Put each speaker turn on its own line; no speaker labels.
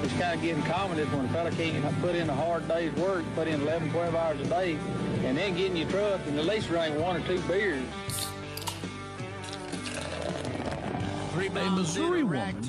it's kind of getting common is when a fella can't put in a hard day's work, put in 11, 12 hours a day, and then get in your truck and at least drink 1 or 2 beers.
A Missouri woman